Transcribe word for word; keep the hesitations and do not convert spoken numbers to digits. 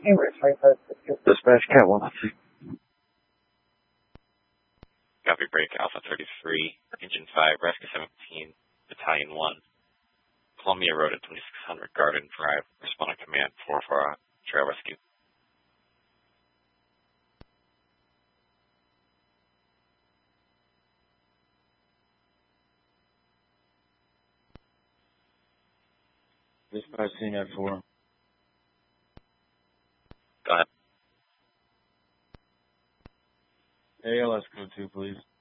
Dispatch Cat one. Copy break Alpha thirty-three, Engine five, Rescue seventeen, Battalion one. Columbia Road at twenty-six hundred Garden Drive. Respond on command four for uh, trail rescue. Dispatch scene at four. Go ahead. A L S code two, please.